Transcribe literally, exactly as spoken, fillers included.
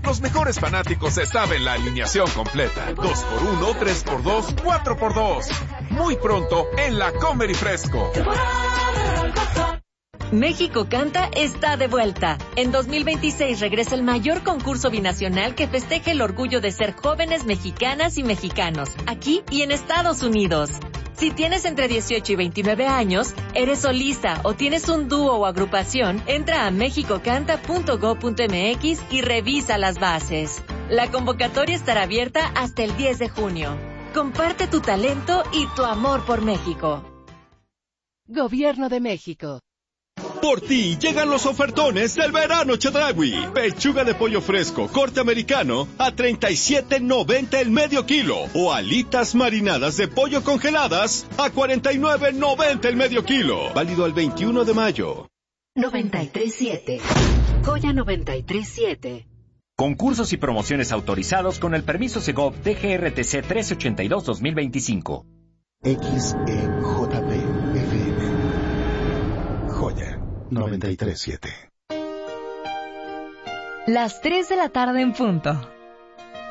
Los mejores fanáticos están en la alineación completa. dos por uno, tres por dos, cuatro por dos. Muy pronto en la Comer y Fresco. México Canta está de vuelta. En dos mil veintiséis regresa el mayor concurso binacional que festeja el orgullo de ser jóvenes mexicanas y mexicanos, aquí y en Estados Unidos. Si tienes entre dieciocho y veintinueve años, eres solista o tienes un dúo o agrupación, entra a mexicocanta punto gob punto mx y revisa las bases. La convocatoria estará abierta hasta el diez de junio. Comparte tu talento y tu amor por México. Gobierno de México. Por ti llegan los ofertones del verano Chedraui. Pechuga de pollo fresco, corte americano, a treinta y siete noventa el medio kilo. O alitas marinadas de pollo congeladas, a cuarenta y nueve noventa el medio kilo. Válido el veintiuno de mayo. noventa y tres siete. Joya noventa y tres siete. Concursos y promociones autorizados con el permiso Segov D G R T C trece ochenta y dos dos mil veinticinco. X E J P F M. Joya noventa y tres siete. Las tres de la tarde en punto.